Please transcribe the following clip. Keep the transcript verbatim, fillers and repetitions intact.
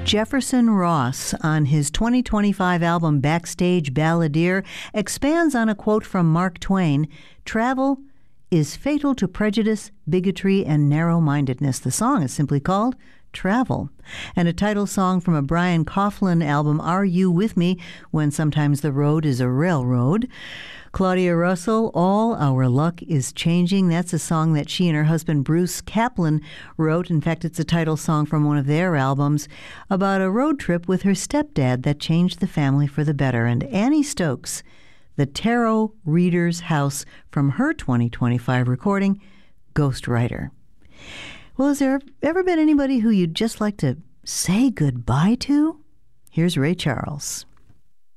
Jefferson Ross, on his twenty twenty-five album Backstage Balladeer, expands on a quote from Mark Twain: "Travel is fatal to prejudice, bigotry, and narrow-mindedness." The song is simply called Travel. And a title song from a Brian Coughlin album, Are You With Me When Sometimes the Road is a Railroad? Claudia Russell, All Our Luck is Changing. That's a song that she and her husband Bruce Kaplan wrote. In fact, it's a title song from one of their albums about a road trip with her stepdad that changed the family for the better. And Annie Stokes, The Tarot Reader's House, from her twenty twenty-five recording, Ghostwriter. Well, has there ever been anybody who you'd just like to say goodbye to? Here's Ray Charles.